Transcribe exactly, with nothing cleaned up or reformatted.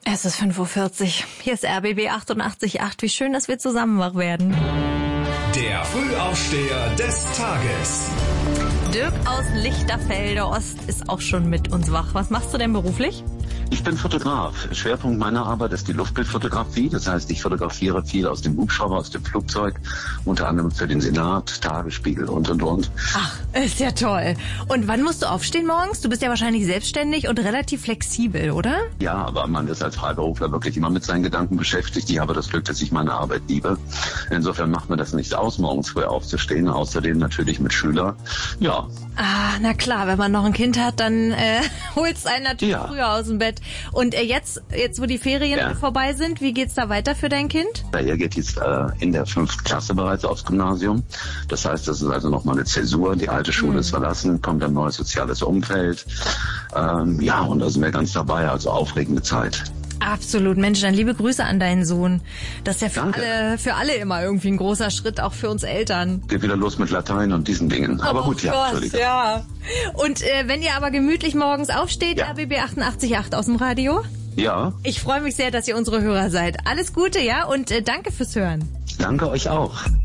Es ist fünf Uhr vierzig. Hier ist R B B achtundachtzig Komma acht. Wie schön, dass wir zusammen wach werden. Der Frühaufsteher des Tages. Dirk aus Lichterfelde Ost ist auch schon mit uns wach. Was machst du denn beruflich? Ich bin Fotograf. Schwerpunkt meiner Arbeit ist die Luftbildfotografie. Das heißt, ich fotografiere viel aus dem Hubschrauber, aus dem Flugzeug, unter anderem für den Senat, Tagesspiegel und, und, und. Ach, ist ja toll. Und wann musst du aufstehen morgens? Du bist ja wahrscheinlich selbstständig und relativ flexibel, oder? Ja, aber man ist als Freiberufler wirklich immer mit seinen Gedanken beschäftigt. Ich habe das Glück, dass ich meine Arbeit liebe. Insofern macht mir das nichts aus, morgens früh aufzustehen. Außerdem natürlich mit Schüler. Ja. Ah, na klar, wenn man noch ein Kind hat, dann äh, holt's einen natürlich Ja. früher aus dem Bett. Und äh, jetzt, jetzt wo die Ferien Ja. vorbei sind, wie geht's da weiter für dein Kind? Er geht jetzt äh, in der fünften Klasse bereits aufs Gymnasium. Das heißt, das ist also nochmal eine Zäsur. Die alte Schule Mhm. ist verlassen, kommt ein neues soziales Umfeld. Ähm, ja, und da sind wir ganz dabei. Also aufregende Zeit. Absolut, Mensch, dann liebe Grüße an deinen Sohn. Das ist ja für Danke. alle, für alle immer irgendwie ein großer Schritt, auch für uns Eltern. Geht wieder los mit Latein und diesen Dingen. Aber Oh gut, ja, Gott, Entschuldigung. ja. Und äh, wenn ihr aber gemütlich morgens aufsteht, Ja. R B B achtundachtzig Komma acht aus dem Radio. Ja, Ich freue mich sehr, dass ihr unsere Hörer seid. Alles Gute, ja, und äh, danke fürs Hören. danke euch auch.